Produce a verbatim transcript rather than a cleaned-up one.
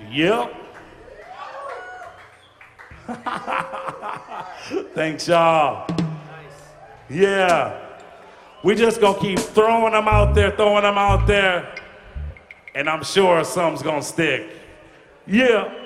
Yep. Thanks, y'all. Yeah. We just gonna keep throwing them out there, throwing them out there, and I'm sure some's gonna stick. Yeah.